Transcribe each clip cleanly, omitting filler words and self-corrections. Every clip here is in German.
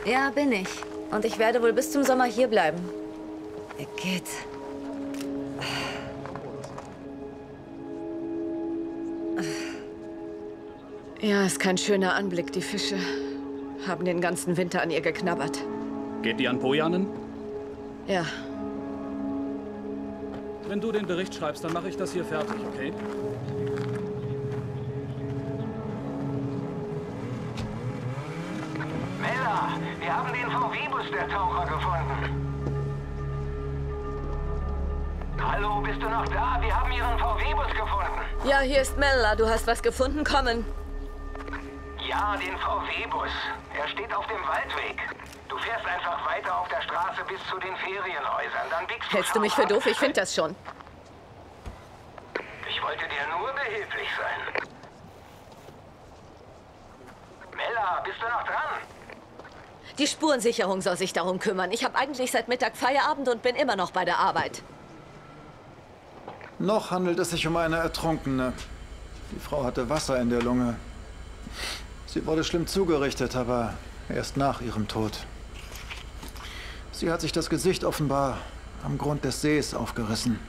Ja, bin ich. Und ich werde wohl bis zum Sommer hier bleiben. Igitt. Ja, ist kein schöner Anblick. Die Fische haben den ganzen Winter an ihr geknabbert. Geht die an Bojanen? Ja. Wenn du den Bericht schreibst, dann mache ich das hier fertig, okay? Mella, wir haben den VW-Bus der Taucher gefunden. Hallo, bist du noch da? Wir haben ihren VW-Bus gefunden. Ja, hier ist Mella. Du hast was gefunden? Kommen. Ja, den VW-Bus. Er steht auf dem Waldweg. Du fährst einfach weiter auf der Straße bis zu den Ferienhäusern. Dann biegst du. Hältst du mich für doof? Ich finde das schon. Ich wollte dir nur behilflich sein. Mella, bist du noch dran? Die Spurensicherung soll sich darum kümmern. Ich habe eigentlich seit Mittag Feierabend und bin immer noch bei der Arbeit. Noch handelt es sich um eine Ertrunkene. Die Frau hatte Wasser in der Lunge. Sie wurde schlimm zugerichtet, aber erst nach ihrem Tod. Sie hat sich das Gesicht offenbar am Grund des Sees aufgerissen.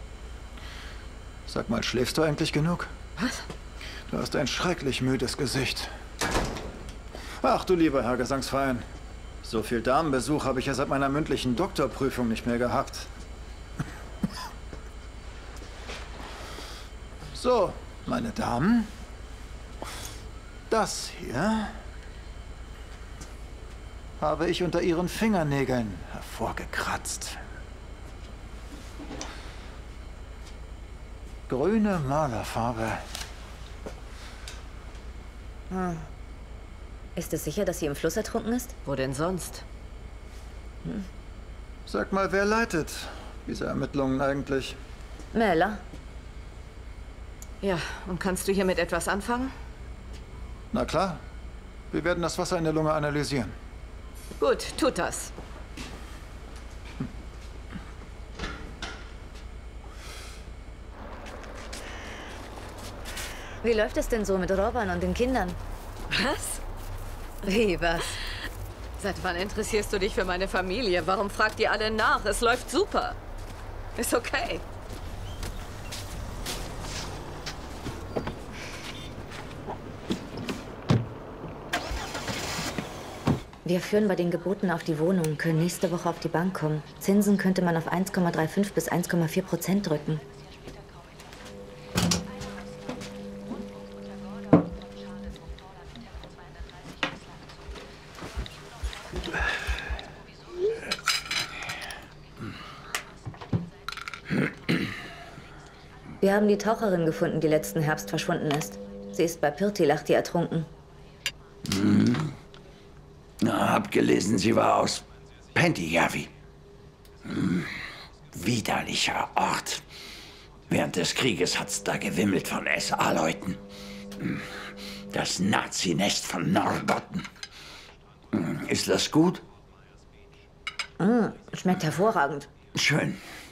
Sag mal, schläfst du eigentlich genug? Was? Du hast ein schrecklich müdes Gesicht. Ach du lieber Herr Gesangsverein. So viel Damenbesuch habe ich ja seit meiner mündlichen Doktorprüfung nicht mehr gehabt. So, meine Damen. Das hier habe ich unter Ihren Fingernägeln hervorgekratzt. Grüne Malerfarbe. Ist es sicher, dass sie im Fluss ertrunken ist? Wo denn sonst? Sag mal, wer leitet diese Ermittlungen eigentlich? Mella? Ja, und kannst du hiermit etwas anfangen? Na klar. Wir werden das Wasser in der Lunge analysieren. Gut, tut das. Wie läuft es denn so mit Robban und den Kindern? Was? Wie, was? Seit wann interessierst du dich für meine Familie? Warum fragt ihr alle nach? Es läuft super. Ist okay. Wir führen bei den Geboten auf die Wohnung, können nächste Woche auf die Bank kommen. Zinsen könnte man auf 1,35 bis 1,4% drücken. Wir haben die Taucherin gefunden, die letzten Herbst verschwunden ist. Sie ist bei Pirtilahti ertrunken. Hab gelesen, sie war aus Pentijärvi. Widerlicher Ort. Während des Krieges hat's da gewimmelt von SA-Leuten. Das Nazinest von Norrbotten. Ist das gut? Schmeckt hervorragend. Schön.